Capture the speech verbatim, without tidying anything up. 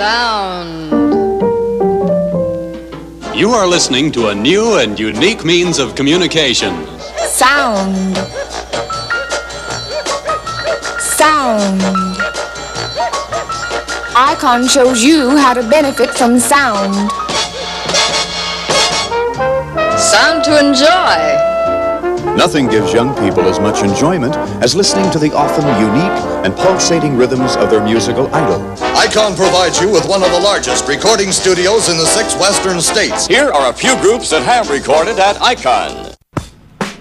Sound. You are listening to a new and unique means of communication. Sound. Sound. Icon shows you how to benefit from sound. Sound to enjoy. Nothing gives young people as much enjoyment as listening to the often unique and pulsating rhythms of their musical idol. Icon provides you with one of the largest recording studios in the six western states. Here are a few groups that have recorded at Icon.